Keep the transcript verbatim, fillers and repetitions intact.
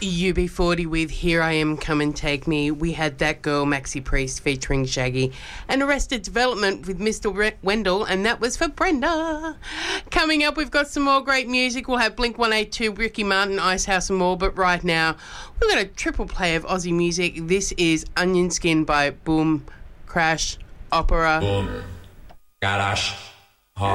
U B forty with Here I Am, Come and Take Me. We had That Girl, Maxi Priest featuring Shaggy, and Arrested Development with Mister Re- Wendell, and that was for Brenda. Coming up, we've got some more great music. We'll have Blink one eighty-two, Ricky Martin, Icehouse and more, but right now we've got a triple play of Aussie music. This is Onion Skin by Boom, Crash, Opera. Boom, Garage.